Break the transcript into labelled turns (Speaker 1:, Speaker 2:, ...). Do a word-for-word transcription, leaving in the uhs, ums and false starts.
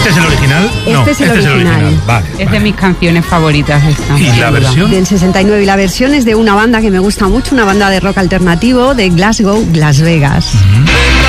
Speaker 1: ¿Este es el original?
Speaker 2: Este
Speaker 1: no,
Speaker 2: es el
Speaker 1: este
Speaker 2: original.
Speaker 1: es el original. Vale.
Speaker 3: Es
Speaker 1: vale.
Speaker 3: de mis canciones favoritas esta.
Speaker 1: ¿Y la versión?
Speaker 2: Del sesenta y nueve. Y la versión es de una banda que me gusta mucho, una banda de rock alternativo de Glasgow, Las Vegas.
Speaker 1: Uh-huh.